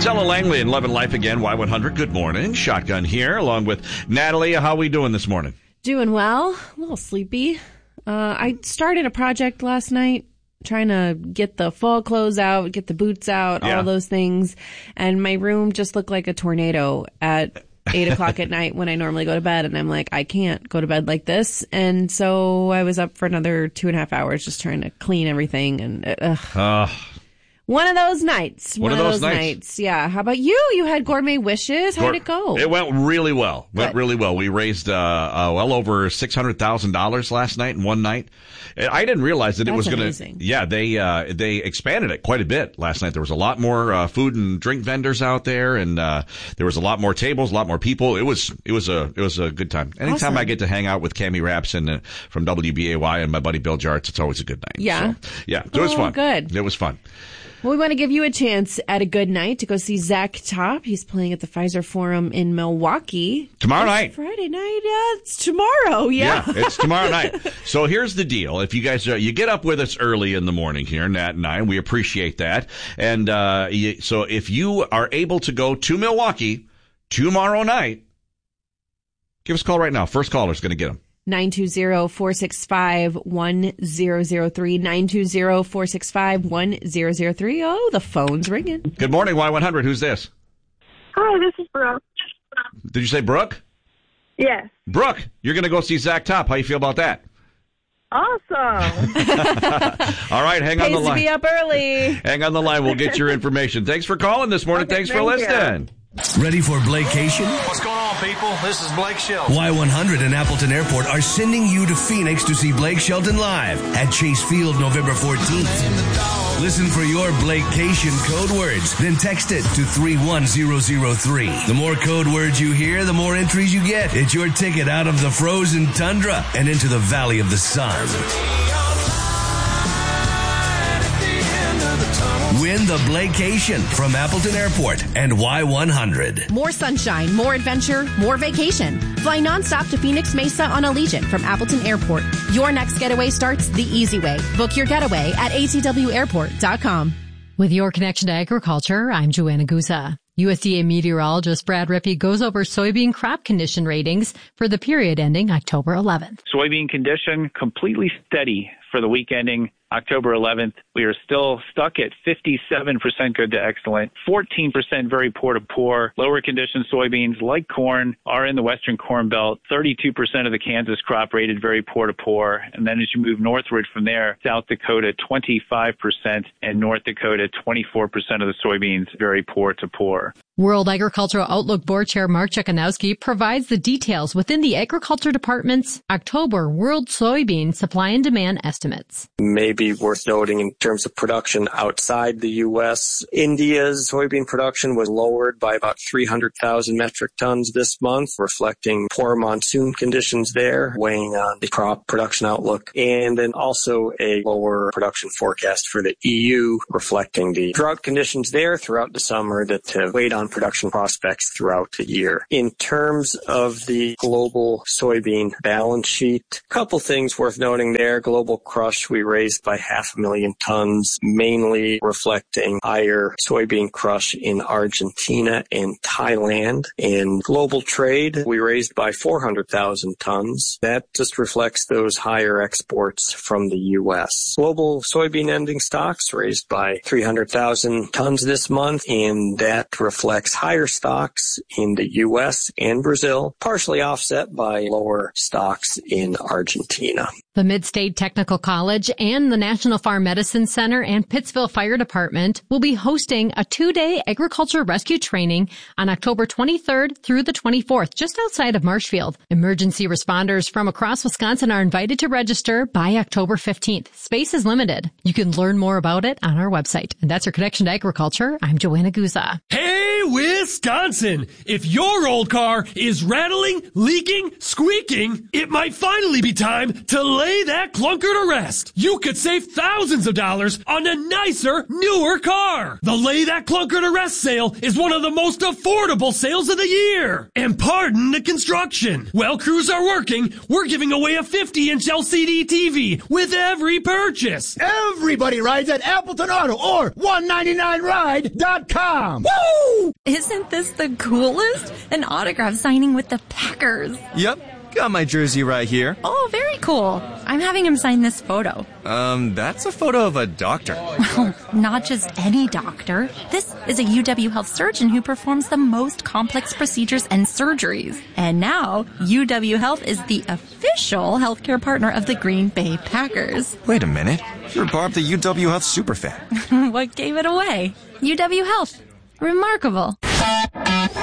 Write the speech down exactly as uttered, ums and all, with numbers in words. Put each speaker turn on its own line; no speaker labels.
It's Ella Langley in Love and Life again, Y one hundred. Good morning. Shotgun here, along with Natalie. How are we doing this morning?
Doing well. A little sleepy. Uh, I started a project last night, trying to get the fall clothes out, get the boots out,
Yeah.
all those things. And my room just looked like a tornado at eight o'clock at night when I normally go to bed. And I'm like, I can't go to bed like this. And so I was up for another two and a half hours just trying to clean everything. And uh,
Uh,
one of those nights.
One
One,
of
of
those
those
nights.
nights. Yeah. How about you? You had gourmet wishes. How'd it go?
It went really well. Went
Good.
really well. We raised uh, uh, well over six hundred thousand dollars last night in one night. And I didn't realize that it
That's
was going
amazing.
to. Yeah, they uh, they expanded it quite a bit last night. There was a lot more uh, food and drink vendors out there, and uh, there was a lot more tables, a lot more people. It was it was a it was a good time. Anytime
Awesome.
I get to hang out with Cammie Rapson uh, from W B A Y and my buddy Bill Jarts, it's always a good night.
Yeah.
So, yeah. It was
Oh,
fun.
good.
It was fun.
Well, we want to give you a chance at a good night to go see Zach Top. He's playing at the Pfizer Forum in Milwaukee.
Tomorrow
It's
night.
Friday night. Yeah, it's tomorrow. Yeah.
Yeah, it's tomorrow night. So here's the deal. If you guys, uh, you get up with us early in the morning here, Nat and I, we appreciate that. And uh, you, so if you are able to go to Milwaukee tomorrow night, give us a call right now. First caller's going to get them.
nine two zero, four six five, one zero zero three. nine two zero, four six five, one zero zero three. Oh, the phone's ringing.
Good morning, Y one hundred. Who's this?
Hi, this is Brooke.
Did you say Brooke?
Yes.
Brooke, you're going to go see Zach Top. How you feel about that?
Awesome.
All right, hang on
Pays
the
to be
line.
up early.
Hang on the line. We'll get your information. Thanks for calling this morning.
Okay,
Thanks for
thank you.
listening.
Ready for Blakecation?
What's going on, people? This is Blake Shelton.
Y one hundred and Appleton Airport are sending you to Phoenix to see Blake Shelton live at Chase Field November fourteenth. Listen for your Blakecation code words, then text it to three one zero zero three. The more code words you hear, the more entries you get. It's your ticket out of the frozen tundra and into the Valley of the Sun. Win the Blakecation from Appleton Airport and Y one hundred.
More sunshine, more adventure, more vacation. Fly nonstop to Phoenix Mesa on Allegiant from Appleton Airport. Your next getaway starts the easy way. Book your getaway at A T W airport dot com.
With your connection to agriculture, I'm Joanna Guza. U S D A meteorologist Brad Rippey goes over soybean crop condition ratings for the period ending October eleventh.
Soybean condition completely steady for the week ending October eleventh. We are still stuck at fifty-seven percent good to excellent, fourteen percent very poor to poor. Lower condition soybeans like corn are in the western corn belt. thirty-two percent of the Kansas crop rated very poor to poor. And then as you move northward from there, South Dakota twenty-five percent and North Dakota twenty-four percent of the soybeans very poor to poor.
World Agricultural Outlook Board Chair Mark Czekanowski provides the details within the Agriculture Department's October World Soybean Supply and Demand estimates.
Maybe worth noting in terms of production outside the U S, India's soybean production was lowered by about three hundred thousand metric tons this month, reflecting poor monsoon conditions there, weighing on the crop production outlook, and then also a lower production forecast for the E U, reflecting the drought conditions there throughout the summer that have weighed on production prospects throughout the year. In terms of the global soybean balance sheet, a couple things worth noting there. Global crush, we raised by half a million tons, mainly reflecting higher soybean crush in Argentina and Thailand. And global trade, we raised by four hundred thousand tons. That just reflects those higher exports from the U S. Global soybean ending stocks raised by three hundred thousand tons this month, and that reflects higher stocks in the U S and Brazil, partially offset by lower stocks in Argentina.
The Mid-State Technical College and the National Farm Medicine Center and Pittsville Fire Department will be hosting a two-day agriculture rescue training on October twenty-third through the twenty-fourth, just outside of Marshfield. Emergency responders from across Wisconsin are invited to register by October fifteenth. Space is limited. You can learn more about it on our website. And that's your connection to agriculture. I'm Joanna Guza.
Hey,
Wisconsin. If your old car is rattling, leaking, squeaking, it might finally be time to lay that clunker to rest. You could save thousands of dollars on a nicer, newer car. The Lay That Clunker to Rest sale is one of the most affordable sales of the year. And pardon the construction. While crews are working, we're giving away a fifty inch L C D T V with every purchase.
Everybody rides at Appleton Auto or one ninety-nine ride dot com. Woo!
Isn't this the coolest? An autograph signing with the Packers.
Yep, got my jersey right here.
Oh, very cool. I'm having him sign this photo.
Um, that's a photo of a doctor.
Well, not just any doctor. This is a U W Health surgeon who performs the most complex procedures and surgeries. And now, U W Health is the official healthcare partner of the Green Bay Packers.
Wait a minute. You're Barb the U W Health superfan.
What gave it away? U W Health. Remarkable.